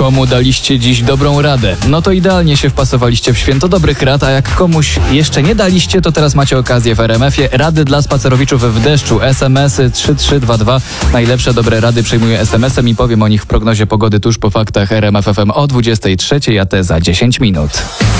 Komu daliście dziś dobrą radę? No to idealnie się wpasowaliście w święto dobrych rad, a jak komuś jeszcze nie daliście, to teraz macie okazję w RMF-ie. Rady dla spacerowiczów w deszczu. SMS-y 3322. Najlepsze dobre rady przyjmuję SMS-em i powiem o nich w prognozie pogody tuż po faktach RMF FM o 23, a te za 10 minut.